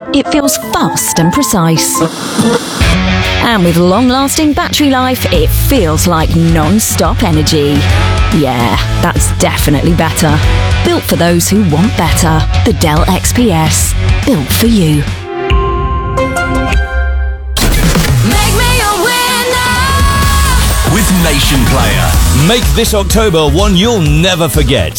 it feels fast and precise. And with long-lasting battery life, it feels like non-stop energy. Yeah, that's definitely better. Built for those who want better. The Dell XPS. Built for you. Make me a winner with Nation Player. Make this October one you'll never forget.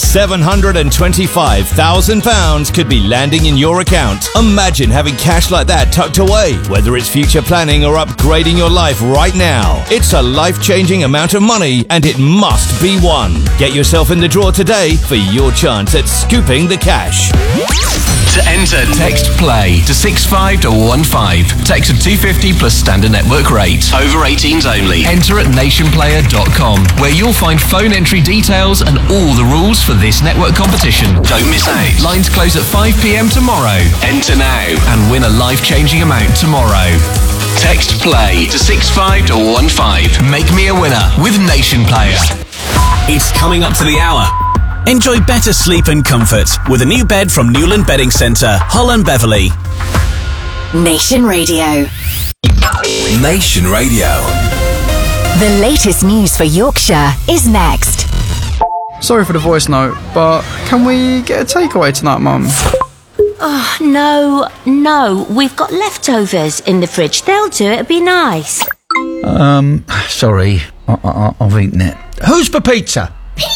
£725,000 could be landing in your account. Imagine having cash like that tucked away. Whether it's future planning or upgrading your life right now, it's a life-changing amount of money and it must be won. Get yourself in the draw today for your chance at scooping the cash. To enter, text PLAY to 65215. Text of $2.50 plus standard network rate. Over 18s only. Enter at nationplayer.com, where you'll find phone entry details and all the rules for this network competition. Don't miss out. Lines close at 5 p.m. tomorrow. Enter now and win a life-changing amount tomorrow. Text PLAY to 65215. Make me a winner with Nation Player. It's coming up to the hour. Enjoy better sleep and comfort with a new bed from Newland Bedding Centre, Hull and Beverley. Nation Radio. Nation Radio. The latest news for Yorkshire is next. Sorry for the voice note, but can we get a takeaway tonight, Mum? Oh, no. We've got leftovers in the fridge. They'll do it. It'll be nice. Sorry. I've eaten it. Who's for pizza?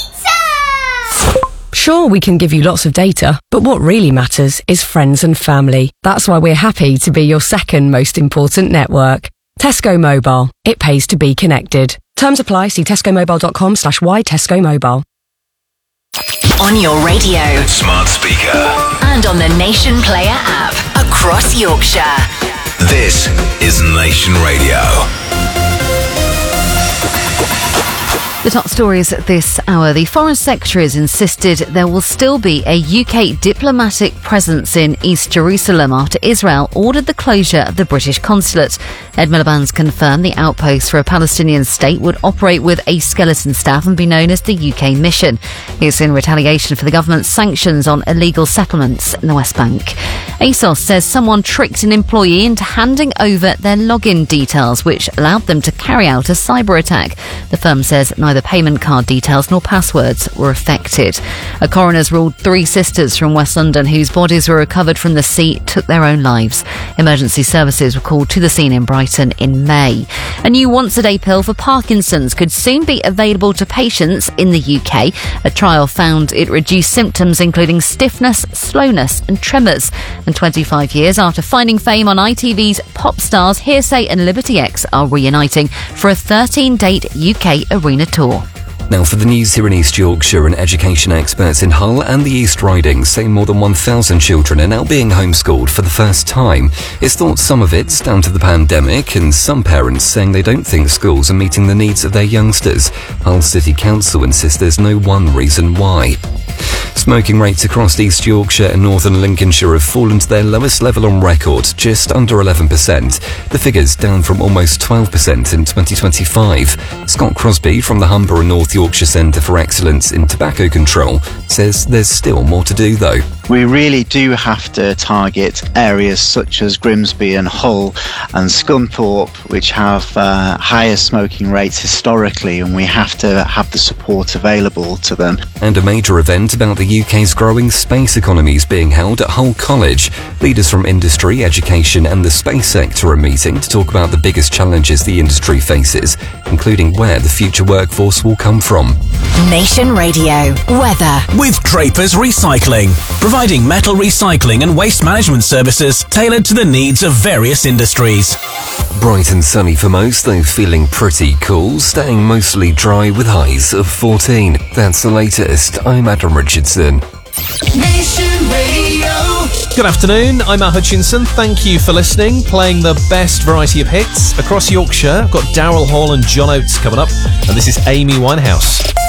Sure, we can give you lots of data, but what really matters is friends and family. That's why we're happy to be your second most important network. Tesco Mobile. It pays to be connected. Terms apply. See tescomobile.com/why-tesco-mobile. On your radio, smart speaker, and on the Nation Player app across Yorkshire. This is Nation Radio. The top stories this hour. The Foreign Secretary has insisted there will still be a UK diplomatic presence in East Jerusalem after Israel ordered the closure of the British consulate. Ed Miliband's confirmed the outpost for a Palestinian state would operate with a skeleton staff and be known as the UK mission. It's in retaliation for the government's sanctions on illegal settlements in the West Bank. ASOS says someone tricked an employee into handing over their login details, which allowed them to carry out a cyber attack. The firm says neither payment card details nor passwords were affected. A coroner's ruled 3 sisters from West London whose bodies were recovered from the sea took their own lives. Emergency services were called to the scene in Brighton in May. A new once-a-day pill for Parkinson's could soon be available to patients in the UK. A trial found it reduced symptoms including stiffness, slowness and tremors. And 25 years after finding fame on ITV's Pop Stars, Hearsay and Liberty X are reuniting for a 13-date UK arena tour. Now for the news here in East Yorkshire, and education experts in Hull and the East Riding say more than 1,000 children are now being homeschooled for the first time. It's thought some of it's down to the pandemic, and some parents saying they don't think schools are meeting the needs of their youngsters. Hull City Council insists there's no one reason why. Smoking rates across East Yorkshire and northern Lincolnshire have fallen to their lowest level on record, just under 11%. The figure's down from almost 12% in 2025. Scott Crosby from the Humber and North Yorkshire Centre for Excellence in Tobacco Control says there's still more to do though. We really do have to target areas such as Grimsby and Hull and Scunthorpe, which have higher smoking rates historically, and we have to have the support available to them. And a major event about the UK's growing space economy is being held at Hull College. Leaders from industry, education and the space sector are meeting to talk about the biggest challenges the industry faces, including where the future workforce will come from. Nation Radio weather with Drapers Recycling, providing metal recycling and waste management services tailored to the needs of various industries. Bright and sunny for most, though feeling pretty cool, staying mostly dry with highs of 14. That's the latest. I'm Adam Richardson. Nation Radio. Good afternoon, I'm Al Hutchinson. Thank you for listening. Playing the best variety of hits across Yorkshire. I've got Daryl Hall and John Oates coming up, and this is Amy Winehouse.